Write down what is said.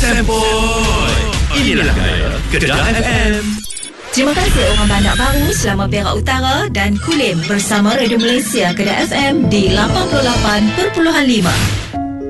Sempoi. Inilah gaya Kedah FM. Terima kasih orang Bandar Baru, Selama Perak Utara dan Kulim bersama Radio Malaysia Kedah FM di 88.5.